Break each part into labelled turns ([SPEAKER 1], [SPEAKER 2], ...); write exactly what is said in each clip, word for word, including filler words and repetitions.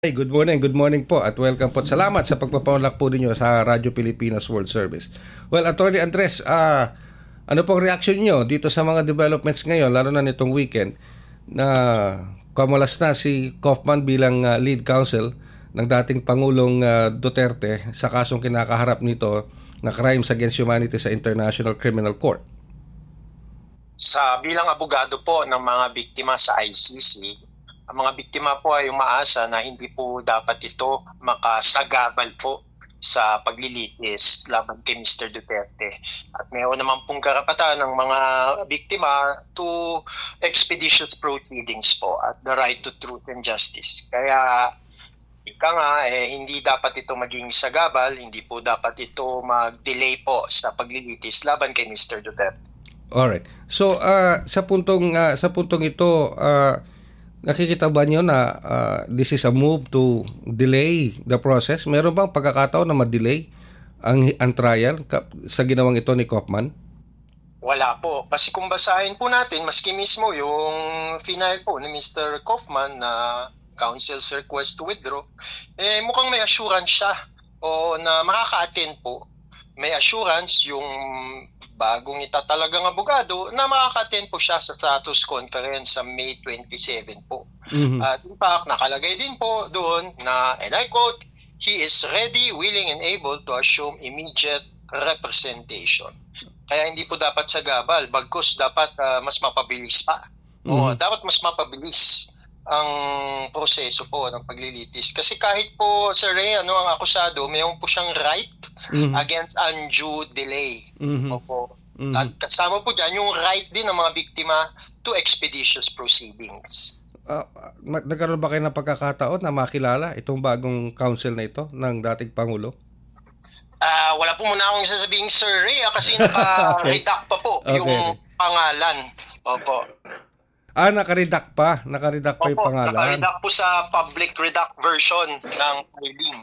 [SPEAKER 1] Hey, good morning, good morning po at welcome po. Salamat sa pagpapaunlak po ninyo sa Radyo Pilipinas World Service. Well, Attorney Andres, ah, ano pong reaction niyo dito sa mga developments ngayon, lalo na nitong weekend, na kumulas na si Kaufman bilang ah, lead counsel ng dating Pangulong ah, Duterte sa kasong kinakaharap nito na crimes against humanity sa International Criminal Court?
[SPEAKER 2] Sa bilang abogado po ng mga biktima sa I C C, ang mga biktima po ay umaasa na hindi po dapat ito makasagabal po sa paglilitis laban kay Mister Duterte. At mayroon naman pong karapatan ng mga biktima to expeditious proceedings po at the right to truth and justice. Kaya ika nga, eh, hindi dapat ito maging sagabal, hindi po dapat ito mag-delay po sa paglilitis laban kay Mister Duterte.
[SPEAKER 1] Alright. So, uh, sa puntong uh, sa puntong ito, uh, nakikita ba niyo na uh, this is a move to delay the process? Meron bang pagkakataon na ma-delay ang, ang trial sa ginawang ito ni Kaufman?
[SPEAKER 2] Wala po. Kasi kung basahin po natin, maski mismo yung final po ni Mister Kaufman na counsel's request to withdraw, eh mukhang may assurance siya o na makaka-attend po. May assurance yung bagong itatalagang abogado na makaka-attend po siya sa status conference sa May twenty-seven po. Mm-hmm. At in fact, nakalagay din po doon na, and I quote, he is ready, willing, and able to assume immediate representation. Kaya hindi po dapat sagabal, bagkus dapat uh, mas mapabilis pa. Mm-hmm. O dapat mas mapabilis ang proseso po ng paglilitis. Kasi kahit po, Sir Ray, ano, ang akusado, mayroon po siyang right mm-hmm. against undue delay. Mm-hmm. Opo. Mm-hmm. At kasama po dyan yung right din ng mga biktima to expeditious proceedings.
[SPEAKER 1] Uh, nagkaroon ba kayo ng pagkakataon na makilala itong bagong counsel na ito ng dating Pangulo?
[SPEAKER 2] Uh, wala po muna akong sasabihin, Sir Ray, kasi naka-redact pa po okay. yung pangalan. Opo.
[SPEAKER 1] Ah, naka-redact pa. Naka-redact pa yung pangalan.
[SPEAKER 2] Naka-redact po sa public redact version ng filing.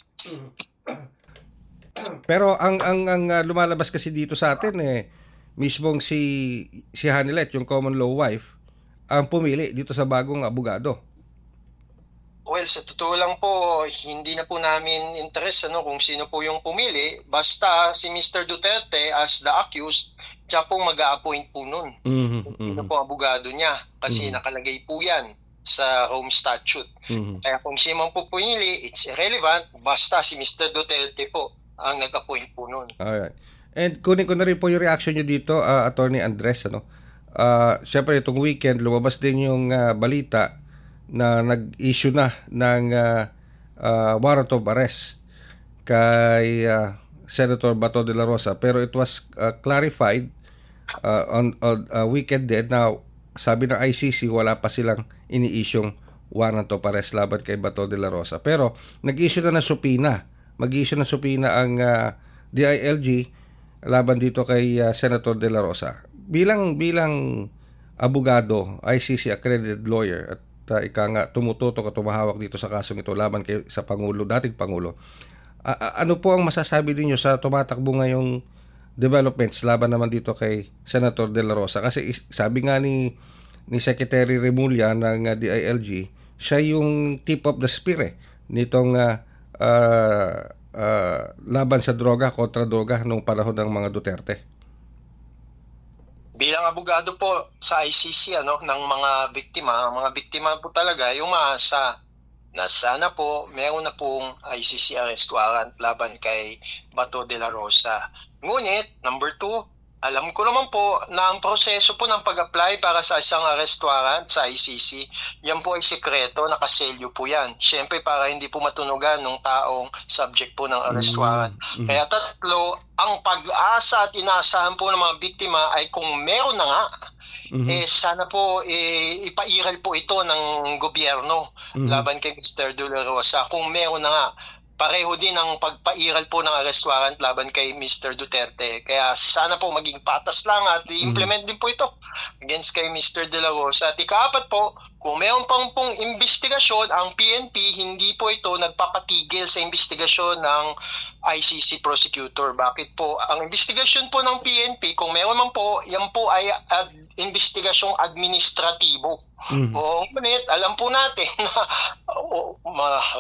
[SPEAKER 1] Pero ang ang ang uh, lumalabas kasi dito sa atin eh mismong si si Hanilet, yung common law wife, ang pumili dito sa bagong abogado.
[SPEAKER 2] Well, sa totoo lang po, hindi na po namin interest ano kung sino po yung pumili. Basta si Mister Duterte as the accused, siya po mag-a-appoint po nun. Mm-hmm, sino po abogado niya. Kasi mm-hmm. nakalagay po yan sa Rome Statute. Mm-hmm. Kaya kung sino po pumili, it's irrelevant. Basta si Mister Duterte po ang nag-appoint po nun.
[SPEAKER 1] Alright. And kunin ko na rin po yung reaction nyo dito, uh, Attorney Andres. Ano? Uh, Siyempre, itong weekend, lumabas din yung uh, balita na nag-issue na ng uh, uh, warrant of arrest kay uh, Senator Bato de la Rosa, pero it was uh, clarified uh, on, on uh, weekend din na sabi ng I C C wala pa silang ini-issue'ng warrant of arrest laban kay Bato de la Rosa, pero nag-issue na ng subpoena mag-issue ng subpoena ang uh, D I L G laban dito kay uh, Senator de la Rosa. Bilang bilang abogado, I C C accredited lawyer at uh, ika nga tumututok at tumahawak dito sa kasong ito laban kay sa Pangulo, dating Pangulo. Uh, uh, ano po ang masasabi niyo sa tumatakbo ngayong developments laban naman dito kay Senator de la Rosa? Kasi sabi nga ni ni Secretary Remulla ng uh, D I L G, siya yung tip of the spear eh, nitong uh, uh, uh, laban sa droga, kontra droga nung panahon ng mga Duterte.
[SPEAKER 2] Bilang abogado po sa I C C ano ng mga biktima, ang mga biktima po talaga yung umaasa na sana po meron na pong I C C arrest warrant laban kay Bato de la Rosa. Ngunit, number two, alam ko naman po na ang proseso po ng pag-apply para sa isang arrest warrant sa I C C, yan po ay sekreto, nakaselyo po yan. Siyempre para hindi po matunugan ng taong subject po ng arrest warrant. Mm-hmm. Kaya tatlo, ang pag-asa at inaasahan po ng mga biktima ay kung meron na nga, mm-hmm. eh sana po eh, ipairal po ito ng gobyerno mm-hmm. laban kay Mister De La Rosa kung meron na nga. pareho din ang pagpairal po ng arrest warrant laban kay Mister Duterte. Kaya sana po maging patas lang at i-implement din po ito against kay Mister De La Rosa. At ikaapat po, kung mayroon pang pong investigasyon, ang P N P hindi po ito nagpapatigil sa investigasyon ng I C C prosecutor. Bakit po? Ang investigasyon po ng P N P, kung mayroon man po, yan po ay ad, investigasyong administratibo.
[SPEAKER 1] Mhm.
[SPEAKER 2] O ngunit, alam po natin na o, ma,